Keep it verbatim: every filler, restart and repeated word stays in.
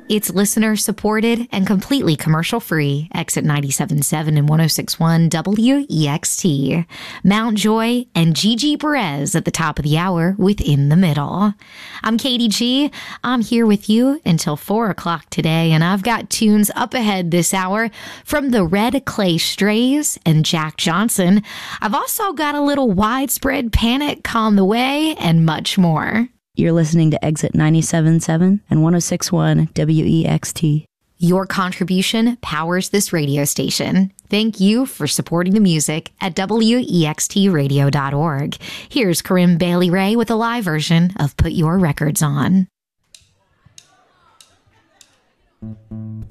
It's listener supported and completely commercial free. Exit ninety-seven point seven and one oh six point one W E X T. Mount Joy and Gigi Perez at the top of the hour with In the Middle. I'm Katie G. I'm here with you until four o'clock today, and I've got tunes up ahead this hour from the Red Clay Strays and Jack Johnson. I've also got a little Widespread Panic on the way and much more. You're listening to Exit ninety-seven point seven and one oh six point one W E X T. Your contribution powers this radio station. Thank you for supporting the music at W E X T radio dot org. Here's Corinne Bailey Ray with a live version of Put Your Records On.